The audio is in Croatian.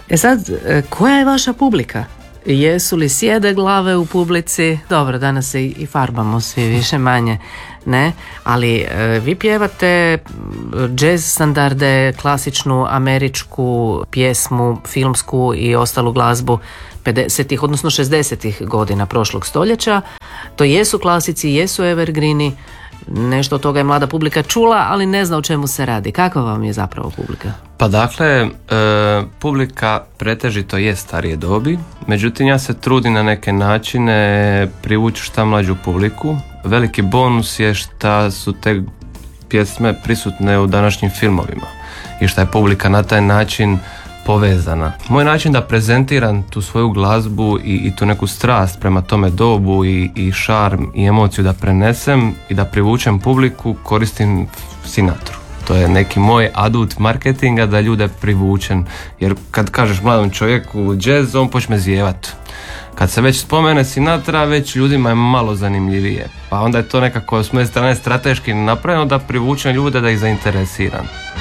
E sad, koja je vaša publika? Jesu li sjede glave u publici? Dobro, danas se i farbamo svi više manje, ne? Ali vi pjevate jazz standarde, klasičnu američku pjesmu, filmsku i ostalu glazbu 50-ih, odnosno 60-ih godina prošlog stoljeća. To jesu klasici, jesu evergreeni. Nešto od toga je mlada publika čula, ali ne zna o čemu se radi. Kakva vam je zapravo publika? Pa dakle, publika pretežito je starije dobi, međutim ja se trudim na neke načine privući šta mlađu publiku. Veliki bonus je šta su te pjesme prisutne u današnjim filmovima i šta je publika na taj način povezana. Moj način da prezentiram tu svoju glazbu i tu neku strast prema tome dobu i šarm i emociju da prenesem i da privučem publiku, koristim Sinatru. To je neki moj adut marketinga da ljude privučem, jer kad kažeš mladom čovjeku jazz, on počne zijevat. Kad se već spomene Sinatra, već ljudima je malo zanimljivije. Pa onda je to nekako s moje strane strateški napravljeno da privučem ljude, da ih zainteresiram.